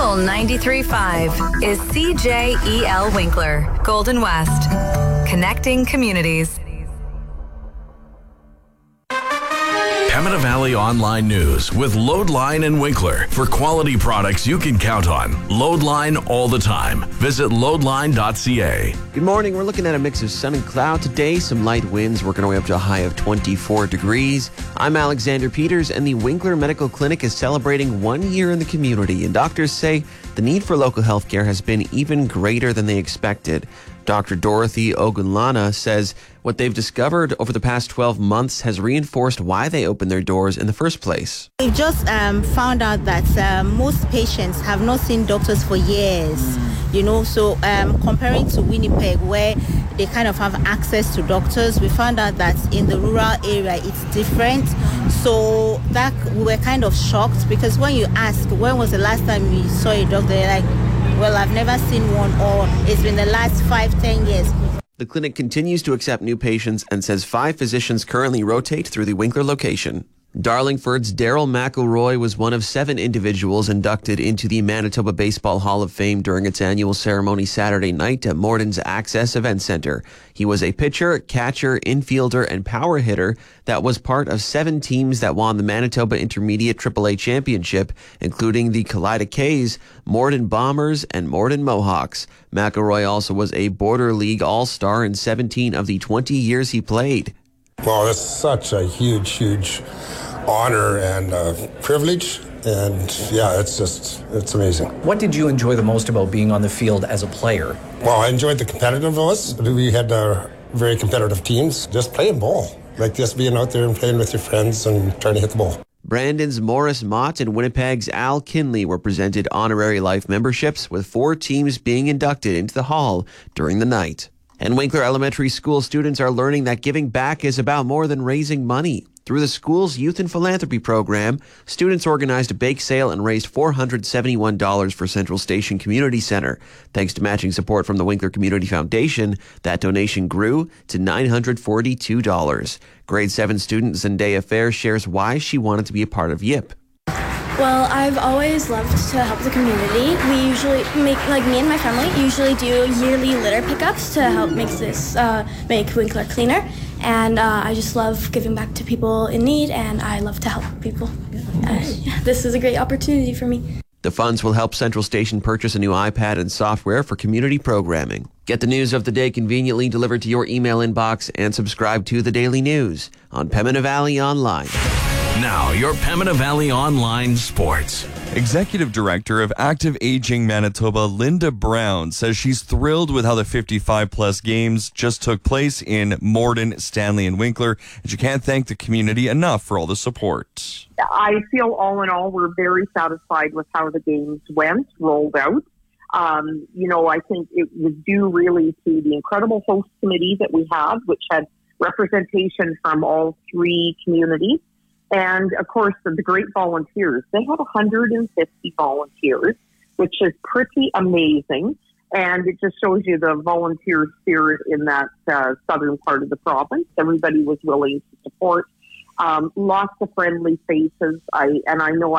Full 93.5 is CJEL Winkler, Golden West. Connecting communities. Pembina Valley Online News with Loadline and Winkler. For quality products you can count on. Loadline all the time. Visit loadline.ca. Good morning. We're looking at a mix of sun and cloud today. Some light winds working our way up to a high of 24 degrees. I'm Alexander Peters, and the Winkler Medical Clinic is celebrating 1 year in the community. And doctors say the need for local health care has been even greater than they expected. Dr. Dorothy Ogunlana says what they've discovered over the past 12 months has reinforced why they opened their doors in the first place. We've just found out that most patients have not seen doctors for years, so comparing to Winnipeg, where they kind of have access to doctors, we found out that in the rural area it's different. So that we were kind of shocked, because when you ask, when was the last time you saw a doctor, they're like, well, I've never seen one, or it's been the last 5-10 years. The clinic continues to accept new patients and says 5 physicians currently rotate through the Winkler location. Darlingford's Daryl McElroy was one of 7 individuals inducted into the Manitoba Baseball Hall of Fame during its annual ceremony Saturday night at Morton's Access Event Center. He was a pitcher, catcher, infielder, and power hitter that was part of 7 teams that won the Manitoba Intermediate AAA Championship, including the Kalida Kays, Morton Bombers, and Morton Mohawks. McElroy also was a Border League All-Star in 17 of the 20 years he played. Well, it's such a huge honor and privilege, and it's amazing. What did you enjoy the most about being on the field as a player? Well, I enjoyed the competitiveness. We had very competitive teams. Just playing ball, like just being out there and playing with your friends and trying to hit the ball. Brandon's Morris Mott and Winnipeg's Al Kinley were presented honorary life memberships, with 4 teams being inducted into the hall during the night. And Winkler Elementary School students are learning that giving back is about more than raising money. Through the school's Youth and Philanthropy program, students organized a bake sale and raised $471 for Central Station Community Center. Thanks to matching support from the Winkler Community Foundation, that donation grew to $942. Grade 7 student Zendaya Fair shares why she wanted to be a part of YIP. Well, I've always loved to help the community. We usually me and my family usually do yearly litter pickups to help make Winkler cleaner. And I just love giving back to people in need, and I love to help people. This is a great opportunity for me. The funds will help Central Station purchase a new iPad and software for community programming. Get the news of the day conveniently delivered to your email inbox and subscribe to the Daily News on Pembina Valley Online. Now, your Pembina Valley Online Sports. Executive Director of Active Aging Manitoba, Linda Brown, says she's thrilled with how the 55-plus games just took place in Morton, Stanley, and Winkler, and she can't thank the community enough for all the support. I feel all in all, we're very satisfied with how the games rolled out. I think it was due really to the incredible host committee that we have, which had representation from all 3 communities. And, of course, the great volunteers. They have 150 volunteers, which is pretty amazing. And it just shows you the volunteer spirit in that southern part of the province. Everybody was willing to support. Lots of friendly faces. I know